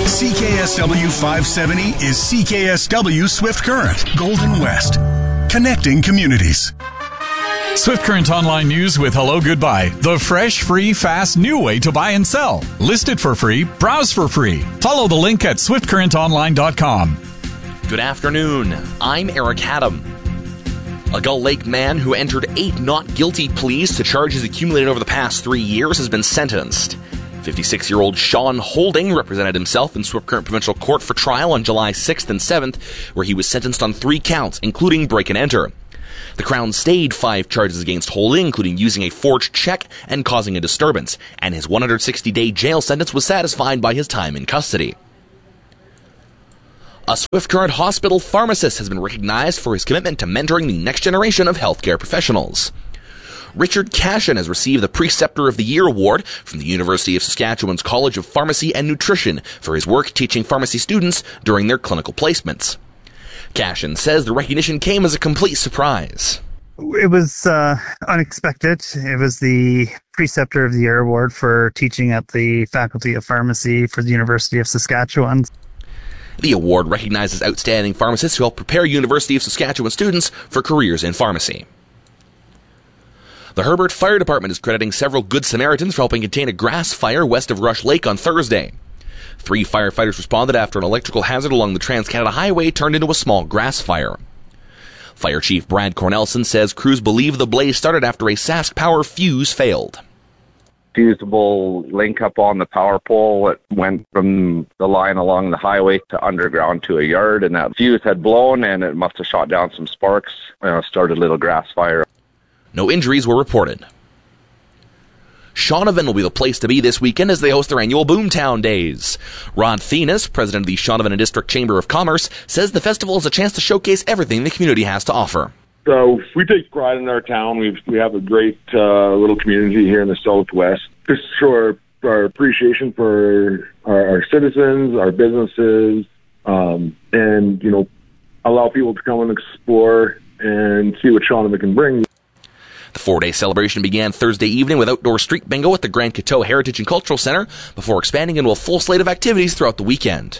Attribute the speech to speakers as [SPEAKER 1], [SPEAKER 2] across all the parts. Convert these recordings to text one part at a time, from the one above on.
[SPEAKER 1] CKSW 570 is CKSW Swift Current, Golden West. Connecting communities.
[SPEAKER 2] Swift Current Online News with Hello Goodbye. The fresh, free, fast, new way to buy and sell. List it for free. Browse for free. Follow the link at swiftcurrentonline.com.
[SPEAKER 3] Good afternoon. I'm Eric Haddam. A Gull Lake man who entered 8 not guilty pleas to charges accumulated over the past 3 years has been sentenced. 56-year-old Sean Holding represented himself in Swift Current Provincial Court for trial on July 6th and 7th, where he was sentenced on 3 counts, including break and enter. The Crown stayed 5 charges against Holding, including using a forged check and causing a disturbance, and his 160-day jail sentence was satisfied by his time in custody. A Swift Current hospital pharmacist has been recognized for his commitment to mentoring the next generation of healthcare professionals. Richard Cashin has received the Preceptor of the Year award from the University of Saskatchewan's College of Pharmacy and Nutrition for his work teaching pharmacy students during their clinical placements. Cashin says the recognition came as a complete surprise.
[SPEAKER 4] It was unexpected. It was the Preceptor of the Year award for teaching at the Faculty of Pharmacy for the University of Saskatchewan.
[SPEAKER 3] The award recognizes outstanding pharmacists who help prepare University of Saskatchewan students for careers in pharmacy. The Herbert Fire Department is crediting several Good Samaritans for helping contain a grass fire west of Rush Lake on Thursday. 3 firefighters responded after an electrical hazard along the Trans-Canada Highway turned into a small grass fire. Fire Chief Brad Cornelson says crews believe the blaze started after a Sask Power fuse failed.
[SPEAKER 5] Fusible link up on the power pole. It went from the line along the highway to underground to a yard, and that fuse had blown and it must have shot down some sparks and started a little grass fire.
[SPEAKER 3] No injuries were reported. Shaunavon will be the place to be this weekend as they host their annual Boomtown Days. Rod Thenis, president of the Shaunavon and District Chamber of Commerce, says the festival is a chance to showcase everything the community has to offer.
[SPEAKER 6] So we take pride in our town. We have a great little community here in the Southwest. Just show our appreciation for our citizens, our businesses, and, you know, allow people to come and explore and see what Shaunavon can bring.
[SPEAKER 3] The 4-day celebration began Thursday evening with outdoor street bingo at the Grand Coteau Heritage and Cultural Center before expanding into a full slate of activities throughout the weekend.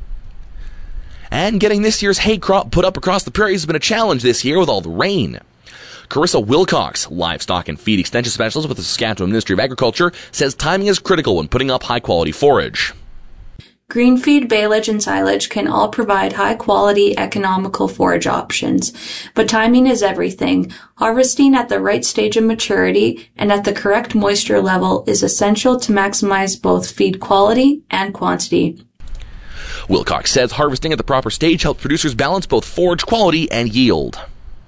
[SPEAKER 3] And getting this year's hay crop put up across the prairies has been a challenge this year with all the rain. Carissa Wilcox, livestock and feed extension specialist with the Saskatchewan Ministry of Agriculture, says timing is critical when putting up high-quality forage.
[SPEAKER 7] Green feed, baleage, and silage can all provide high-quality, economical forage options. But timing is everything. Harvesting at the right stage of maturity and at the correct moisture level is essential to maximize both feed quality and quantity.
[SPEAKER 3] Wilcox says harvesting at the proper stage helps producers balance both forage quality and yield.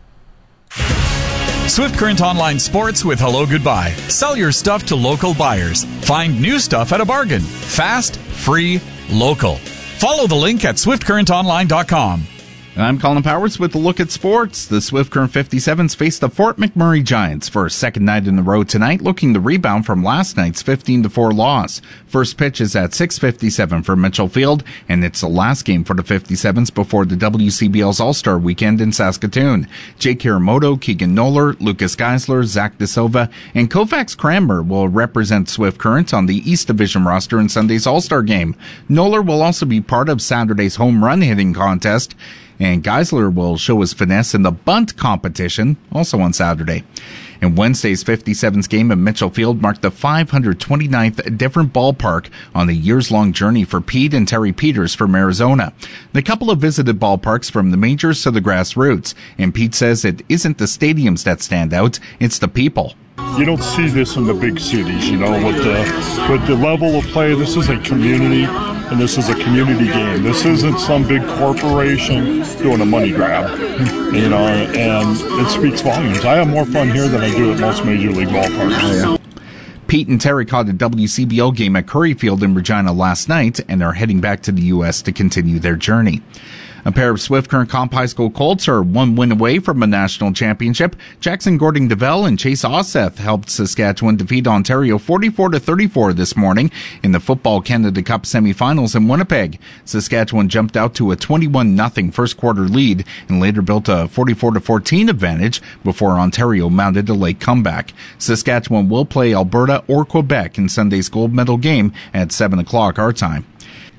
[SPEAKER 2] Swift Current Online Sports with Hello Goodbye. Sell your stuff to local buyers. Find new stuff at a bargain. Fast, free, local. Follow the link at swiftcurrentonline.com.
[SPEAKER 8] I'm Colin Powers with a look at sports. The Swift Current 57s face the Fort McMurray Giants for a second night in a row tonight, looking to rebound from last night's 15-4 loss. First pitch is at 6:57 for Mitchell Field, and it's the last game for the 57s before the WCBL's All-Star Weekend in Saskatoon. Jake Hiramoto, Keegan Noller, Lucas Geisler, Zach De Silva, and Kovacs Cranmer will represent Swift Current on the East Division roster in Sunday's All-Star Game. Noller will also be part of Saturday's home run hitting contest, and Geisler will show his finesse in the bunt competition, also on Saturday. And Wednesday's 57s game at Mitchell Field marked the 529th different ballpark on the years-long journey for Pete and Terry Peters from Arizona. The couple have visited ballparks from the majors to the grassroots, and Pete says it isn't the stadiums that stand out, it's the people.
[SPEAKER 9] You don't see this in the big cities, you know, with the level of play. This is a community, and this is a community game. This isn't some big corporation doing a money grab, you know, and it speaks volumes. I have more fun here than I do at most major league ballparks.
[SPEAKER 8] Pete and Terry caught a WCBL game at Curry Field in Regina last night and are heading back to the U.S. to continue their journey. A pair of Swift Current Comp High School Colts are one win away from a national championship. Jackson Gordon-Develle and Chase Osseth helped Saskatchewan defeat Ontario 44-34 this morning in the Football Canada Cup semifinals in Winnipeg. Saskatchewan jumped out to a 21-0 first quarter lead and later built a 44-14 advantage before Ontario mounted a late comeback. Saskatchewan will play Alberta or Quebec in Sunday's gold medal game at 7 o'clock our time.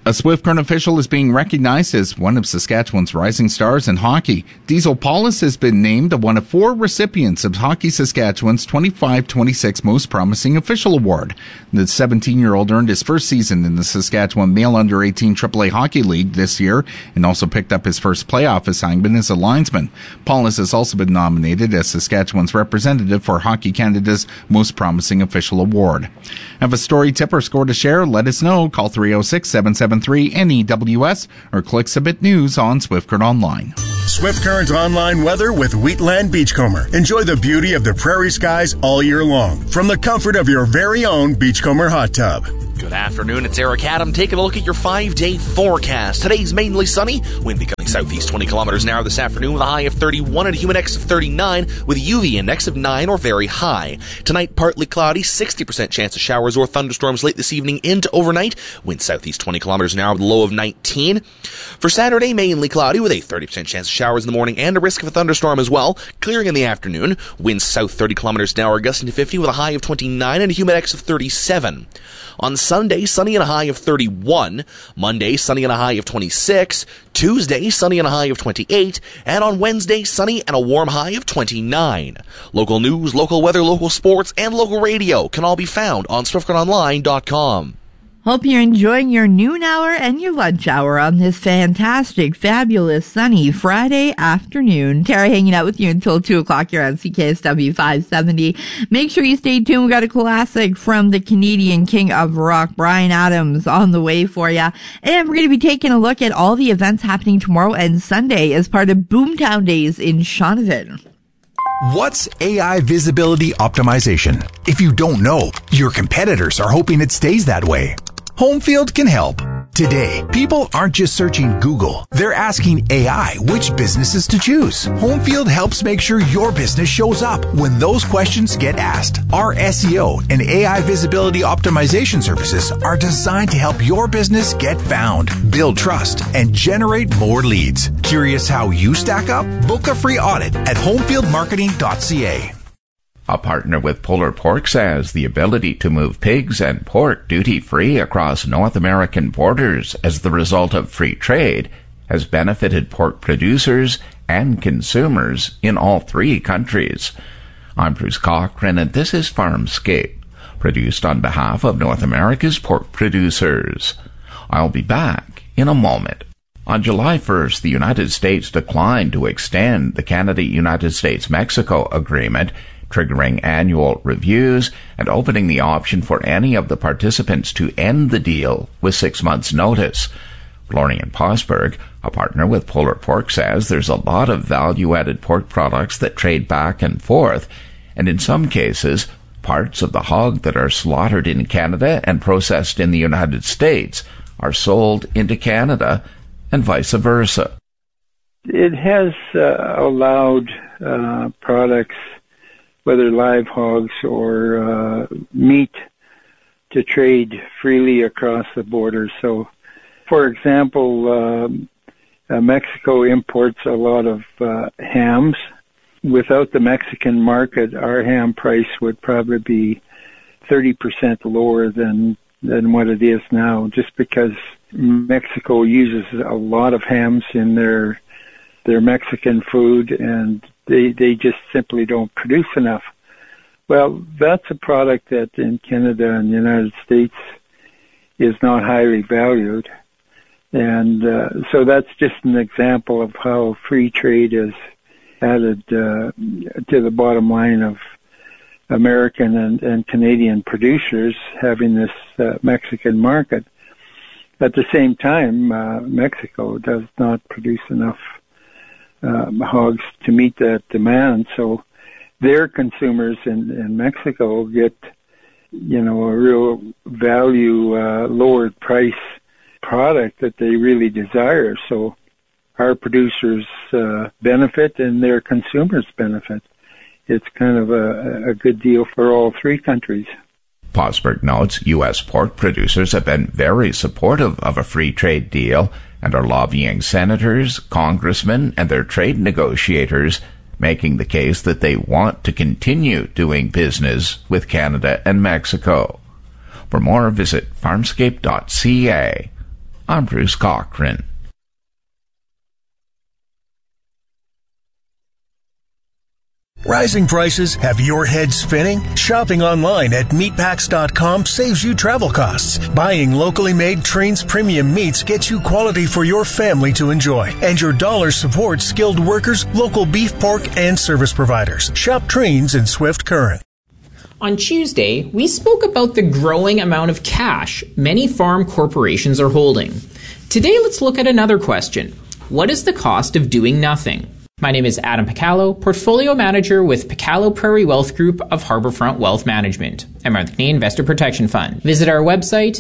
[SPEAKER 8] A Swift Current official is being recognized as one of Saskatchewan's rising stars in hockey. Diesel Paulus has been named one of 4 recipients of Hockey Saskatchewan's 25-26 Most Promising Official Award. The 17-year-old earned his first season in the Saskatchewan Male Under-18 AAA Hockey League this year and also picked up his first playoff assignment as a linesman. Paulus has also been nominated as Saskatchewan's representative for Hockey Canada's Most Promising Official Award. Have a story, tip, or score to share? Let us know. Call 306-773-NEWS or click Submit News on Swift Current Online.
[SPEAKER 1] Swift Current Online weather with Wheatland Beachcomber. Enjoy the beauty of the prairie skies all year long from the comfort of your very own Beachcomber hot tub.
[SPEAKER 3] Good afternoon, it's Eric Adam taking a look at your 5-day forecast. Today's mainly sunny, wind becoming southeast 20 kilometers an hour this afternoon with a high of 31 and a humid index of 39 with a UV index of 9 or very high. Tonight, partly cloudy, 60% chance of showers or thunderstorms late this evening into overnight. Wind southeast 20 kilometers an hour with a low of 19. For Saturday, mainly cloudy with a 30% chance of showers in the morning and a risk of a thunderstorm as well. Clearing in the afternoon, winds south 30 kilometers an hour gusting to 50 with a high of 29 and a humid index of 37. On Sunday, sunny and a high of 31. Monday, sunny and a high of 26. Tuesday, sunny and a high of 28. And on Wednesday, sunny and a warm high of 29. Local news, local weather, local sports, and local radio can all be found on SwiftCurrentOnline.com.
[SPEAKER 10] Hope you're enjoying your noon hour and your lunch hour on this fantastic, fabulous, sunny Friday afternoon. Tara hanging out with you until 2 o'clock here on CKSW 570. Make sure you stay tuned. We got a classic from the Canadian King of Rock, Bryan Adams, on the way for you. And we're going to be taking a look at all the events happening tomorrow and Sunday as part of Boomtown Days in Shaunavon.
[SPEAKER 11] What's AI visibility optimization? If you don't know, your competitors are hoping it stays that way. Homefield can help. Today, people aren't just searching Google. They're asking AI which businesses to choose. Homefield helps make sure your business shows up when those questions get asked. Our SEO and AI visibility optimization services are designed to help your business get found, build trust, and generate more leads. Curious how you stack up? Book a free audit at homefieldmarketing.ca.
[SPEAKER 12] A partner with Polar Pork says the ability to move pigs and pork duty-free across North American borders as the result of free trade has benefited pork producers and consumers in all 3 countries. I'm Bruce Cochran, and this is Farmscape, produced on behalf of North America's pork producers. I'll be back in a moment. On July 1st, the United States declined to extend the Canada-United States-Mexico agreement, triggering annual reviews and opening the option for any of the participants to end the deal with 6 months' notice. Florian Posberg, a partner with Polar Pork, says there's a lot of value-added pork products that trade back and forth, and in some cases, parts of the hog that are slaughtered in Canada and processed in the United States are sold into Canada, and vice versa.
[SPEAKER 13] It has allowed products, whether live hogs or meat, to trade freely across the border. So, for example, Mexico imports a lot of hams. Without the Mexican market, our ham price would probably be 30% lower than what it is now, just because Mexico uses a lot of hams in their Mexican food, and they just simply don't produce enough. Well, that's a product that in Canada and the United States is not highly valued. And so that's just an example of how free trade is added to the bottom line of American and Canadian producers having this Mexican market. At the same time, Mexico does not produce enough hogs to meet that demand, so their consumers in Mexico get, a real value, lowered price product that they really desire. So our producers benefit and their consumers benefit. It's kind of a good deal for all 3 countries.
[SPEAKER 12] Posberg notes U.S. pork producers have been very supportive of a free trade deal and are lobbying senators, congressmen, and their trade negotiators, making the case that they want to continue doing business with Canada and Mexico. For more, visit farmscape.ca. I'm Bruce Cochran.
[SPEAKER 1] Rising prices have your head spinning? Shopping online at meatpacks.com saves you travel costs. Buying locally made Trains premium meats gets you quality for your family to enjoy. And your dollars support skilled workers, local beef, pork, and service providers. Shop Trains in Swift Current.
[SPEAKER 14] On Tuesday, we spoke about the growing amount of cash many farm corporations are holding. Today, let's look at another question. What is the cost of doing nothing? My name is Adam Picallo, Portfolio Manager with Picallo Prairie Wealth Group of Harbourfront Wealth Management, a Canadian Investor Protection Fund. Visit our website,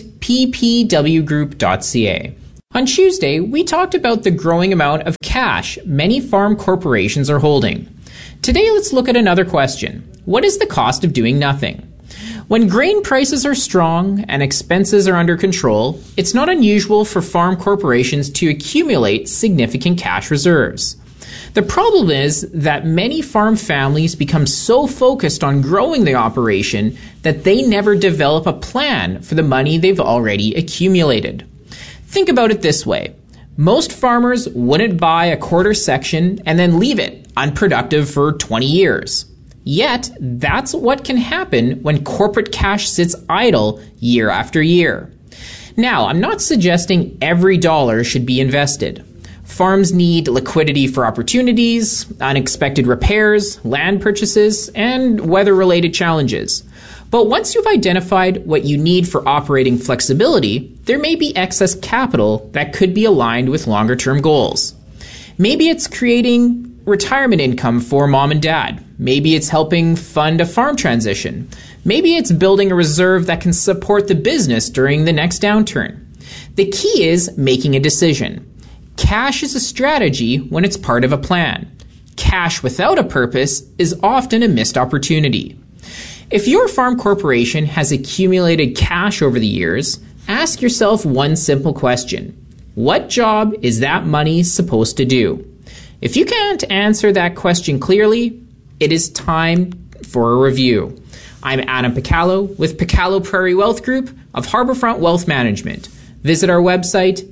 [SPEAKER 14] ppwgroup.ca. On Tuesday, we talked about the growing amount of cash many farm corporations are holding. Today, let's look at another question. What is the cost of doing nothing? When grain prices are strong and expenses are under control, it's not unusual for farm corporations to accumulate significant cash reserves. The problem is that many farm families become so focused on growing the operation that they never develop a plan for the money they've already accumulated. Think about it this way. Most farmers wouldn't buy a quarter section and then leave it unproductive for 20 years. Yet, that's what can happen when corporate cash sits idle year after year. Now, I'm not suggesting every dollar should be invested. Farms need liquidity for opportunities, unexpected repairs, land purchases, and weather-related challenges. But once you've identified what you need for operating flexibility, there may be excess capital that could be aligned with longer-term goals. Maybe it's creating retirement income for mom and dad. Maybe it's helping fund a farm transition. Maybe it's building a reserve that can support the business during the next downturn. The key is making a decision. Cash is a strategy when it's part of a plan. Cash without a purpose is often a missed opportunity. If your farm corporation has accumulated cash over the years, ask yourself one simple question. What job is that money supposed to do? If you can't answer that question clearly, it is time for a review. I'm Adam Picallo with Picallo Prairie Wealth Group of Harbourfront Wealth Management. Visit our website,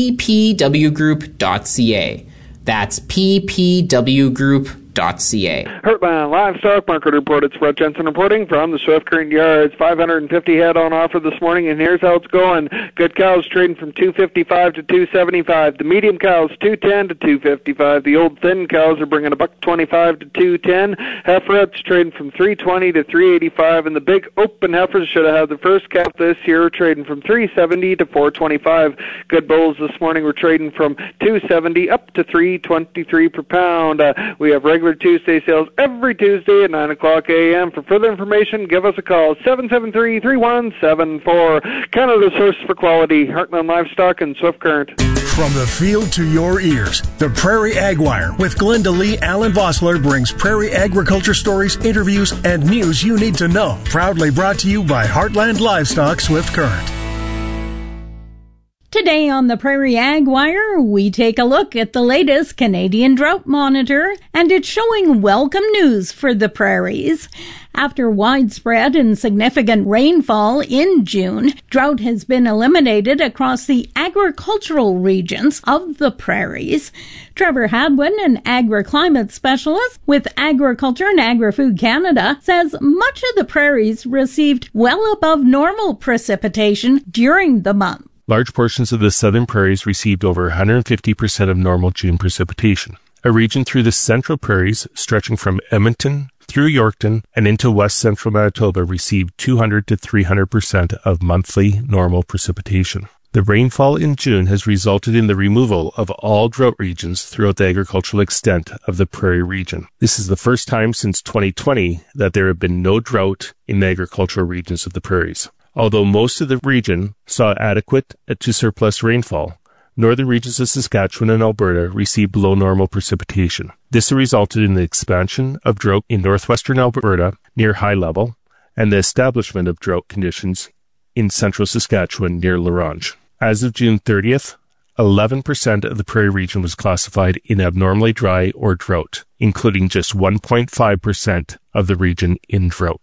[SPEAKER 14] ppwgroup.ca. That's ppwgroup.ca.
[SPEAKER 15] Heartland Livestock Market Report. It's Brett Jensen reporting from the Swift Current Yards. 550 head on offer this morning, and here's how it's going. Good cows trading from $255 to $275. The medium cows $210 to $255. The old thin cows are bringing $125 to $210. Heiferettes trading from $320 to $385, and the big open heifers should have had the first calf this year, trading from $370 to $425. Good bulls this morning were trading from $270 up to $323 per pound. We have regular Tuesday sales every Tuesday at 9 o'clock a.m. For further information, give us a call, 773-3174. Canada's source for quality, Heartland Livestock and Swift Current.
[SPEAKER 1] From the field to your ears, the Prairie Ag Wire with Glenda Lee Allen Vossler brings prairie agriculture stories, interviews, and news you need to know. Proudly brought to you by Heartland Livestock Swift Current.
[SPEAKER 16] Today on the Prairie Ag Wire, we take a look at the latest Canadian Drought Monitor, and it's showing welcome news for the prairies. After widespread and significant rainfall in June, drought has been eliminated across the agricultural regions of the prairies. Trevor Hadwin, an agriclimate specialist with Agriculture and Agri-Food Canada, says much of the prairies received well above normal precipitation during the month.
[SPEAKER 17] Large portions of the southern prairies received over 150% of normal June precipitation. A region through the central prairies, stretching from Edmonton through Yorkton and into west central Manitoba, received 200 to 300% of monthly normal precipitation. The rainfall in June has resulted in the removal of all drought regions throughout the agricultural extent of the prairie region. This is the first time since 2020 that there have been no drought in the agricultural regions of the prairies. Although most of the region saw adequate to surplus rainfall, northern regions of Saskatchewan and Alberta received below normal precipitation. This resulted in the expansion of drought in northwestern Alberta near high level and the establishment of drought conditions in central Saskatchewan near La Ronge. As of June 30th, 11% of the prairie region was classified in abnormally dry or drought, including just 1.5% of the region in drought.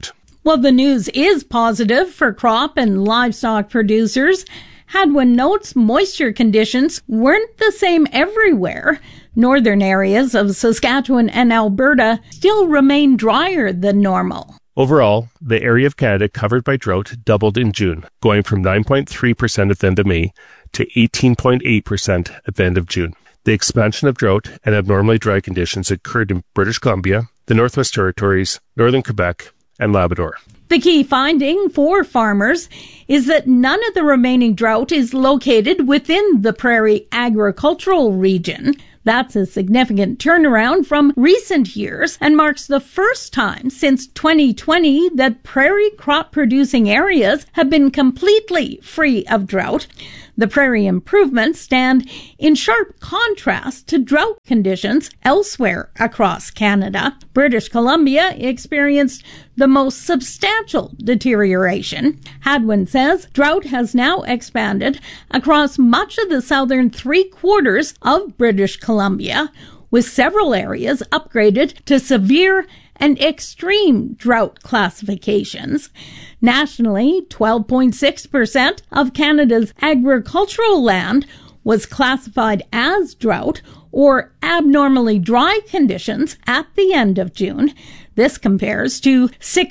[SPEAKER 16] Well, the news is positive for crop and livestock producers. Hadwin notes moisture conditions weren't the same everywhere. Northern areas of Saskatchewan and Alberta still remain drier than normal.
[SPEAKER 17] Overall, the area of Canada covered by drought doubled in June, going from 9.3% at the end of May to 18.8% at the end of June. The expansion of drought and abnormally dry conditions occurred in British Columbia, the Northwest Territories, Northern Quebec, and Labrador.
[SPEAKER 16] The key finding for farmers is that none of the remaining drought is located within the prairie agricultural region. That's a significant turnaround from recent years and marks the first time since 2020 that prairie crop-producing areas have been completely free of drought. The prairie improvements stand in sharp contrast to drought conditions elsewhere across Canada. British Columbia experienced the most substantial deterioration. Hadwin says drought has now expanded across much of the southern three-quarters of British Columbia, with several areas upgraded to severe and extreme drought classifications. Nationally, 12.6% of Canada's agricultural land was classified as drought or abnormally dry conditions at the end of June. This compares to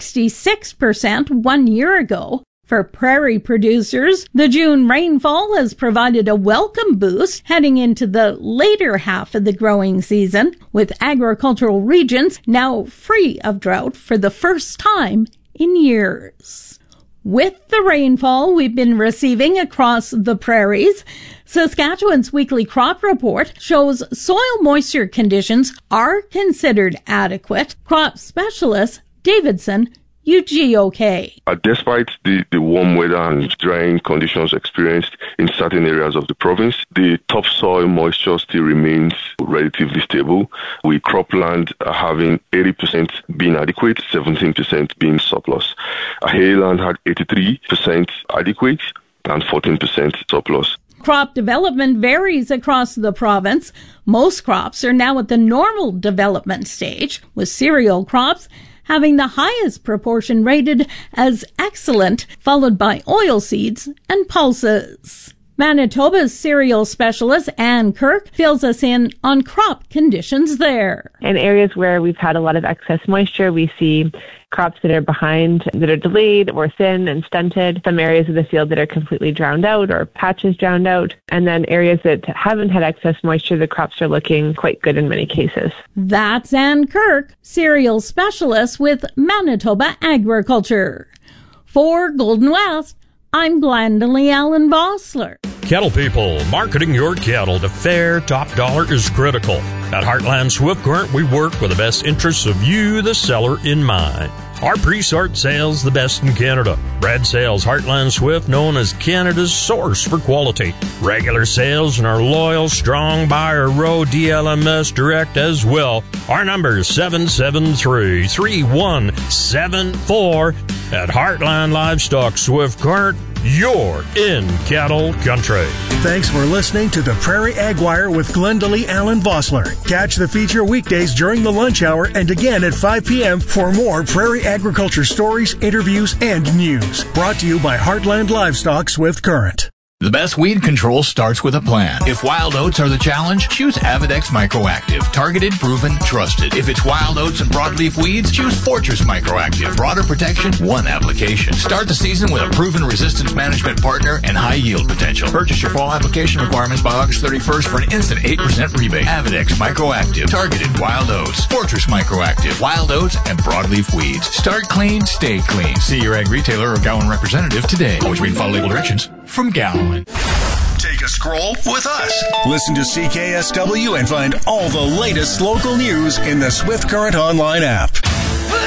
[SPEAKER 16] 66% 1 year ago. For prairie producers, the June rainfall has provided a welcome boost heading into the later half of the growing season, with agricultural regions now free of drought for the first time in years. With the rainfall we've been receiving across the prairies, Saskatchewan's weekly crop report shows soil moisture conditions are considered adequate. Crop specialist Davidson UGOK.
[SPEAKER 18] Despite the warm weather and drying conditions experienced in certain areas of the province, the topsoil moisture still remains relatively stable, with cropland having 80% being adequate, 17% being surplus. Hayland had 83% adequate and 14% surplus.
[SPEAKER 16] Crop development varies across the province. Most crops are now at the normal development stage, with cereal crops having the highest proportion rated as excellent, followed by oilseeds and pulses. Manitoba's cereal specialist Ann Kirk fills us in on crop conditions there.
[SPEAKER 19] In areas where we've had a lot of excess moisture, we see crops that are behind, that are delayed or thin and stunted, some areas of the field that are completely drowned out or patches drowned out, and then areas that haven't had excess moisture, the crops are looking quite good in many cases.
[SPEAKER 16] That's Ann Kirk, cereal specialist with Manitoba Agriculture. For Golden West, I'm Glendalee Allen Vossler.
[SPEAKER 20] Cattle people, marketing your cattle to fair top dollar is critical. At Heartland Swift Current, we work with the best interests of you, the seller, in mind. Our pre-sort sales the best in Canada. Bred sales Heartland Swift, known as Canada's source for quality. Regular sales in our loyal, strong buyer row DLMS Direct as well. Our number is 773-3174. At Heartland Livestock Swift Current, you're in cattle country.
[SPEAKER 1] Thanks for listening to the Prairie Ag Wire with Glendalee Allen Vossler. Catch the feature weekdays during the lunch hour and again at 5 p.m. for more prairie agriculture stories, interviews, and news. Brought to you by Heartland Livestock Swift Current.
[SPEAKER 11] The best weed control starts with a plan. If wild oats are the challenge, choose Avidex Microactive. Targeted, proven, trusted. If it's wild oats and broadleaf weeds, choose Fortress Microactive. Broader protection, one application. Start the season with a proven resistance management partner and high yield potential. Purchase your fall application requirements by August 31st for an instant 8% rebate. Avidex Microactive. Targeted wild oats. Fortress Microactive. Wild oats and broadleaf weeds. Start clean, stay clean. See your ag retailer or Gowan representative today. Always read and follow label directions from Gowan.
[SPEAKER 1] Take a scroll with us. Listen to CKSW and find all the latest local news in the Swift Current online app.